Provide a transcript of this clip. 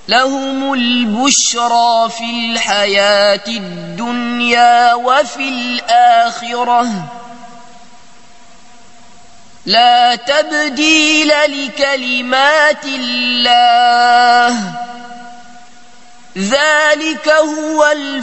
لهم البشرى في الحياة الدنيا وفي الآخرة لا تبديل لكلمات الله ذلك هو